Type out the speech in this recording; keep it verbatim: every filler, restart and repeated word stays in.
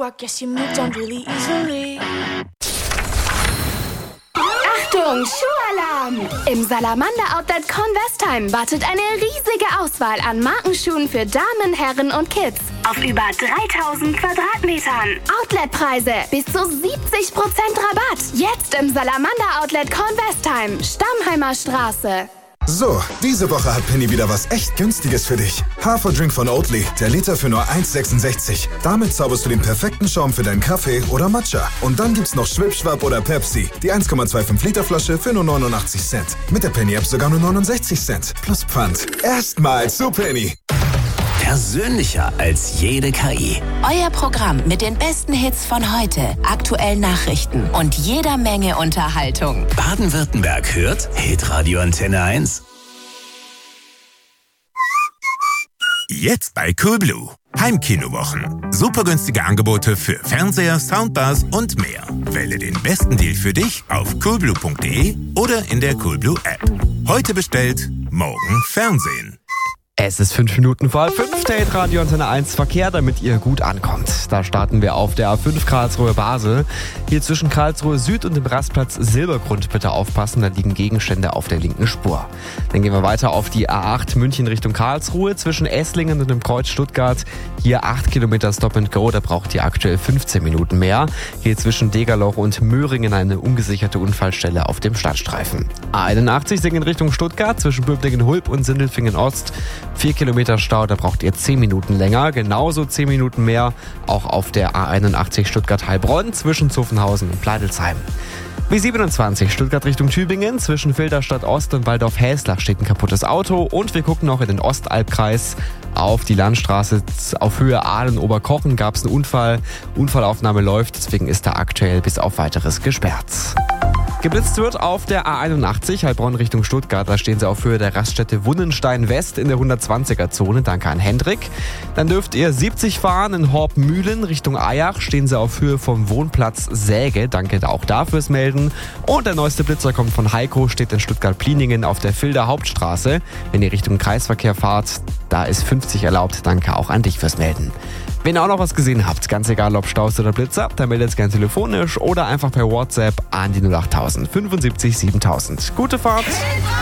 I guess you moved on really easily. Achtung, Schuhalarm! Im Salamander Outlet Convestheim wartet eine riesige Auswahl an Markenschuhen für Damen, Herren und Kids. Auf über dreitausend Quadratmetern. Outletpreise bis zu siebzig Prozent Rabatt. Jetzt im Salamander Outlet Convestheim, Stammheimer Straße. So, diese Woche hat Penny wieder was echt Günstiges für dich. Haferdrink von Oatly, der Liter für nur eins Komma sechsundsechzig. Damit zauberst du den perfekten Schaum für deinen Kaffee oder Matcha. Und dann gibt's noch Schwipschwapp oder Pepsi, die eins Komma fünfundzwanzig Liter Flasche für nur neunundachtzig Cent. Mit der Penny-App sogar nur neunundsechzig Cent. Plus Pfand. Erstmal zu Penny. Persönlicher als jede K I. Euer Programm mit den besten Hits von heute, aktuellen Nachrichten und jeder Menge Unterhaltung. Baden-Württemberg hört Hitradio Antenne eins. Jetzt bei Coolblue. Heimkinowochen. Super günstige Angebote für Fernseher, Soundbars und mehr. Wähle den besten Deal für dich auf coolblue punkt de oder in der Coolblue App. Heute bestellt, morgen Fernsehen. Es ist fünf Minuten vor halb fünf, der Radio Antenne eins Verkehr, damit ihr gut ankommt. Da starten wir auf der A fünf Karlsruhe Basel. Hier zwischen Karlsruhe Süd und dem Rastplatz Silbergrund bitte aufpassen, da liegen Gegenstände auf der linken Spur. Dann gehen wir weiter auf die A acht München Richtung Karlsruhe zwischen Esslingen und dem Kreuz Stuttgart. Hier acht Kilometer Stop and Go, da braucht ihr aktuell fünfzehn Minuten mehr. Hier zwischen Degerloch und Möhringen eine ungesicherte Unfallstelle auf dem Stadtstreifen. A einundachtzig Singen Richtung Stuttgart zwischen Böblingen-Hulb und Sindelfingen Ost. Vier Kilometer Stau, da braucht ihr zehn Minuten länger, genauso zehn Minuten mehr, auch auf der A einundachtzig Stuttgart-Heilbronn zwischen Zuffenhausen und Pleidelsheim. B siebenundzwanzig Stuttgart Richtung Tübingen, zwischen Filderstadt Ost und Waldorf-Häslach steht ein kaputtes Auto und wir gucken noch in den Ostalbkreis. Auf die Landstraße auf Höhe Aalen-Oberkochen gab es einen Unfall. Unfallaufnahme läuft, deswegen ist da aktuell bis auf weiteres gesperrt. Geblitzt wird auf der A einundachtzig Heilbronn Richtung Stuttgart. Da stehen sie auf Höhe der Raststätte Wunnenstein West in der hundertzwanziger Zone. Danke an Hendrik. Dann dürft ihr siebzig fahren in Horb-Mühlen Richtung Eyach. Stehen sie auf Höhe vom Wohnplatz Säge. Danke auch dafür Melden. Und der neueste Blitzer kommt von Heiko, steht in Stuttgart-Pliningen auf der Filder Hauptstraße. Wenn ihr Richtung Kreisverkehr fahrt, da ist fünfzig erlaubt. Danke auch an dich fürs Melden. Wenn ihr auch noch was gesehen habt, ganz egal ob Staus oder Blitzer, dann meldet es gerne telefonisch oder einfach per WhatsApp an die null acht null null fünfundsiebzig siebentausend. Gute Fahrt!